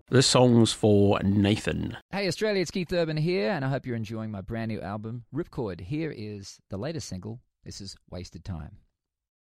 This song's for Nathan. Hey Australia, it's Keith Urban here, and I hope you're enjoying my brand new album, Ripcord. Here is the latest single. This is Wasted Time.